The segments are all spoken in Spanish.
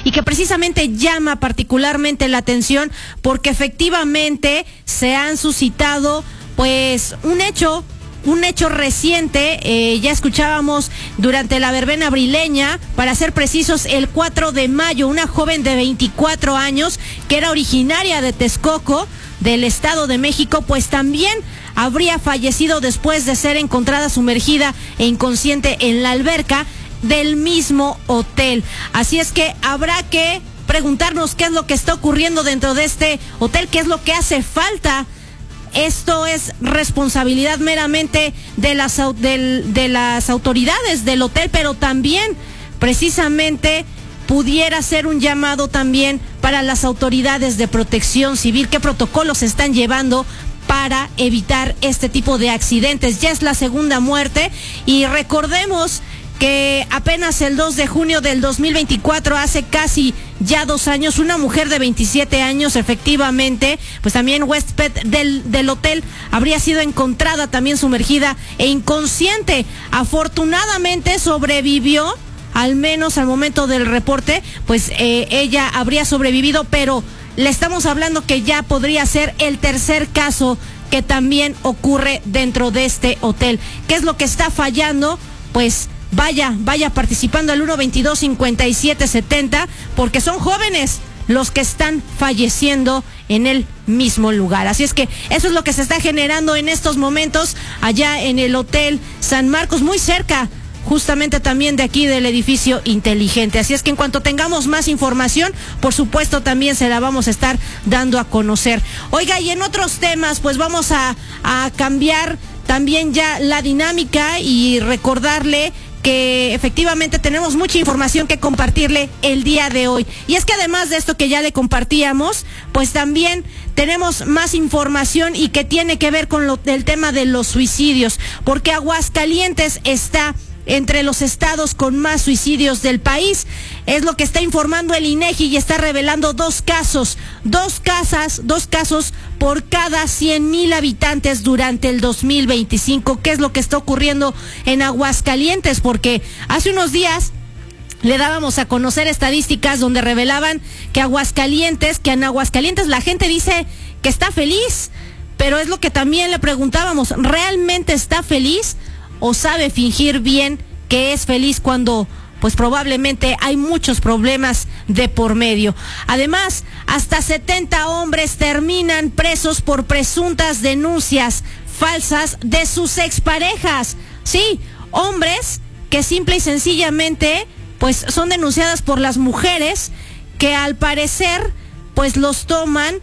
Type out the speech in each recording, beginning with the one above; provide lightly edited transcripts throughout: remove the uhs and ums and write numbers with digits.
y que precisamente llama particularmente la atención porque efectivamente se han suscitado pues un hecho reciente. Ya escuchábamos durante la verbena abrileña, para ser precisos el 4 de mayo, una joven de 24 años que era originaria de Texcoco, del Estado de México, pues también habría fallecido después de ser encontrada sumergida e inconsciente en la alberca del mismo hotel. Así es que habrá que preguntarnos qué es lo que está ocurriendo dentro de este hotel, qué es lo que hace falta. Esto es responsabilidad meramente de las autoridades del hotel, pero también precisamente pudiera ser un llamado también para las autoridades de protección civil. ¿Qué protocolos se están llevando para evitar este tipo de accidentes? Ya es la segunda muerte y recordemos que apenas el 2 de junio del 2024, hace casi ya 2 años, una mujer de 27 años, efectivamente, pues también huésped del hotel, habría sido encontrada también sumergida e inconsciente. Afortunadamente sobrevivió, al menos al momento del reporte, pues ella habría sobrevivido, pero le estamos hablando que ya podría ser el tercer caso que también ocurre dentro de este hotel. ¿Qué es lo que está fallando? Pues vaya participando al 122-5770, porque son jóvenes los que están falleciendo en el mismo lugar. Así es que eso es lo que se está generando en estos momentos allá en el Hotel San Marcos, muy cerca justamente también de aquí del edificio inteligente. Así es que en cuanto tengamos más información, por supuesto también se la vamos a estar dando a conocer. Oiga, y en otros temas, pues vamos a cambiar también ya la dinámica y recordarle que efectivamente tenemos mucha información que compartirle el día de hoy. Y es que además de esto que ya le compartíamos, pues también tenemos más información y que tiene que ver con el tema de los suicidios, porque Aguascalientes está entre los estados con más suicidios del país. Es lo que está informando el INEGI y está revelando dos casos por cada 100,000 habitantes durante el 2025. ¿Qué es lo que está ocurriendo en Aguascalientes? Porque hace unos días le dábamos a conocer estadísticas donde revelaban que en Aguascalientes la gente dice que está feliz, pero es lo que también le preguntábamos, ¿realmente está feliz o sabe fingir bien que es feliz cuando pues probablemente hay muchos problemas de por medio? Además, hasta 70 hombres terminan presos por presuntas denuncias falsas de sus exparejas. Sí, hombres que simple y sencillamente pues son denunciadas por las mujeres, que al parecer pues los toman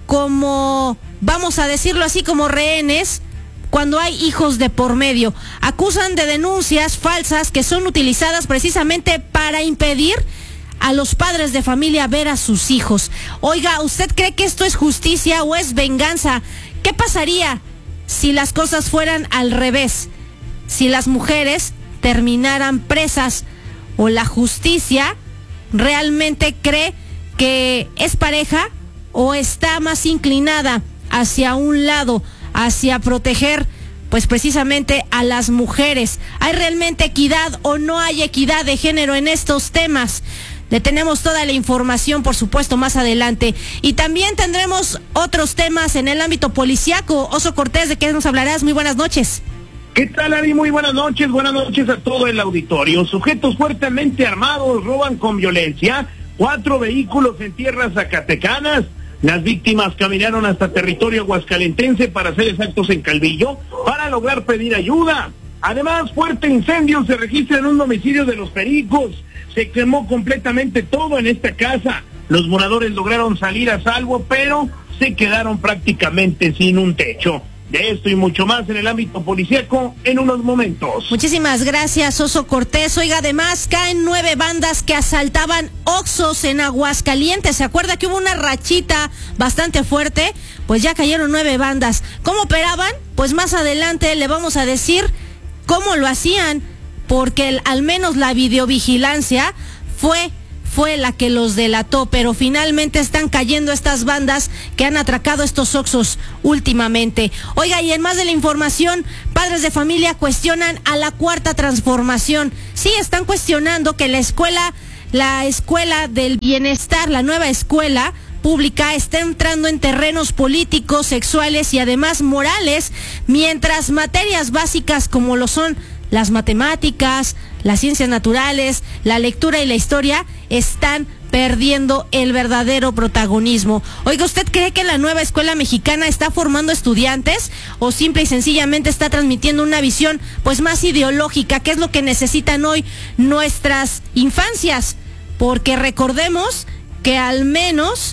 como, vamos a decirlo así, como rehenes cuando hay hijos de por medio. Acusan de denuncias falsas que son utilizadas precisamente para impedir a los padres de familia ver a sus hijos. Oiga, ¿usted cree que esto es justicia o es venganza? ¿Qué pasaría si las cosas fueran al revés? Si las mujeres terminaran presas, o la justicia realmente cree que es pareja o está más inclinada hacia un lado, hacia proteger pues precisamente a las mujeres. ¿Hay realmente equidad o no hay equidad de género en estos temas? Le tenemos toda la información, por supuesto, más adelante. Y también tendremos otros temas en el ámbito policiaco. Oso Cortés, ¿de qué nos hablarás? Muy buenas noches. ¿Qué tal, Ari? Muy buenas noches a todo el auditorio. Sujetos fuertemente armados roban con violencia 4 vehículos en tierras zacatecanas. Las víctimas caminaron hasta territorio aguascalentense, para ser exactos en Calvillo, para lograr pedir ayuda. Además, fuerte incendio se registra en un domicilio de Los Pericos. Se quemó completamente todo en esta casa. Los moradores lograron salir a salvo, pero se quedaron prácticamente sin un techo. De esto y mucho más en el ámbito policíaco en unos momentos. Muchísimas gracias, Oso Cortés. Oiga, además caen 9 bandas que asaltaban Oxxos en Aguascalientes. ¿Se acuerda que hubo una rachita bastante fuerte? Pues ya cayeron 9 bandas. ¿Cómo operaban? Pues más adelante le vamos a decir cómo lo hacían, porque al menos la videovigilancia fue la que los delató, pero finalmente están cayendo estas bandas que han atracado estos Oxxos últimamente. Oiga, y en más de la información, padres de familia cuestionan a la Cuarta Transformación. Sí, están cuestionando que la escuela la Escuela del Bienestar, la nueva escuela pública, está entrando en terrenos políticos, sexuales y además morales, mientras materias básicas como lo son las matemáticas, las ciencias naturales, la lectura y la historia están perdiendo el verdadero protagonismo. Oiga, ¿usted cree que la nueva escuela mexicana está formando estudiantes o simple y sencillamente está transmitiendo una visión pues más ideológica? ¿Qué es lo que necesitan hoy nuestras infancias? Porque recordemos que al menos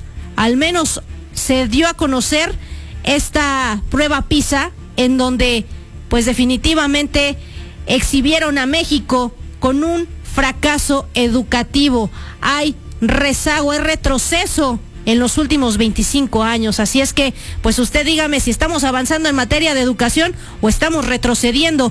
se dio a conocer esta prueba PISA, en donde pues definitivamente exhibieron a México con un fracaso educativo. Hay rezago, hay retroceso en los últimos 25 años. Así es que, pues usted dígame si estamos avanzando en materia de educación o estamos retrocediendo.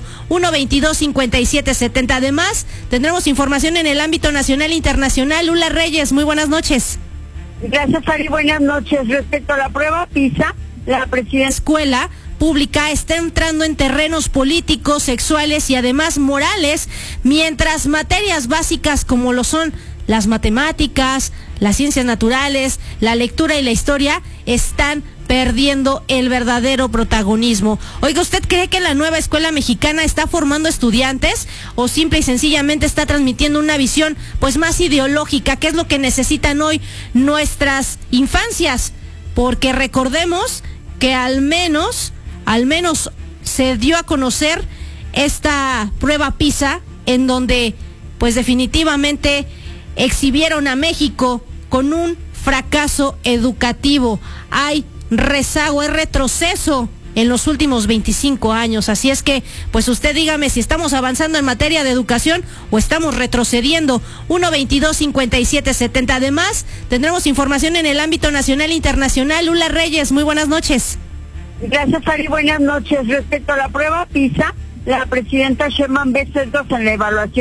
1-22-57-70. Además, tendremos información en el ámbito nacional e internacional. Lula Reyes, muy buenas noches. Gracias, Ari. Buenas noches. Respecto a la prueba PISA, la presidenta escuela pública está entrando en terrenos políticos, sexuales y además morales, mientras materias básicas como lo son las matemáticas, las ciencias naturales, la lectura y la historia están perdiendo el verdadero protagonismo. Oiga, ¿usted cree que la nueva escuela mexicana está formando estudiantes o simple y sencillamente está transmitiendo una visión pues más ideológica? ¿Qué es lo que necesitan hoy nuestras infancias? Porque recordemos que al menos se dio a conocer esta prueba PISA, en donde pues definitivamente exhibieron a México con un fracaso educativo. Hay rezago, hay retroceso en los últimos 25 años. Así es que, pues usted dígame si estamos avanzando en materia de educación o estamos retrocediendo. 1-22-57-70. Además, tendremos información en el ámbito nacional e internacional. Lula Reyes, muy buenas noches. Gracias, Ari. Buenas noches. Respecto a la prueba PISA, la presidenta Sheinbaum ve sesgos en la evaluación